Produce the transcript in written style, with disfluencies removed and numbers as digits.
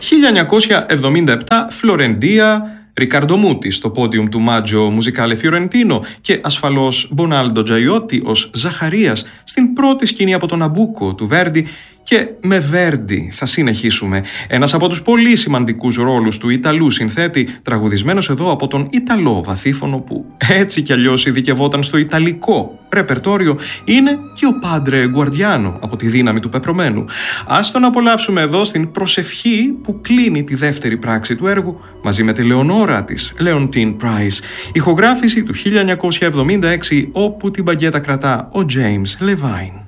1977 Φλωρεντία, Ρικάρντο Μούτι στο πόντιουμ του Μάτζο Μουζικάλε Φιωρεντίνο και ασφαλώς Μπονάλντο Τζαϊότι ως Ζαχαρίας στην πρώτη σκηνή από τον Ναμπούκο του Βέρντι. Και με Βέρντι θα συνεχίσουμε. Ένας από τους πολύ σημαντικούς ρόλους του Ιταλού συνθέτη, τραγουδισμένος εδώ από τον Ιταλό βαθύφωνο που έτσι κι αλλιώς ειδικευόταν στο ιταλικό ρεπερτόριο, είναι και ο Πάντρε Γκουαρδιάνο από τη δύναμη του πεπρωμένου. Ας τον απολαύσουμε εδώ στην προσευχή που κλείνει τη δεύτερη πράξη του έργου μαζί με τη Λεωνόρα της Leontine Price. Ηχογράφηση του 1976 όπου την μπαγκέτα κρατά ο James Levine.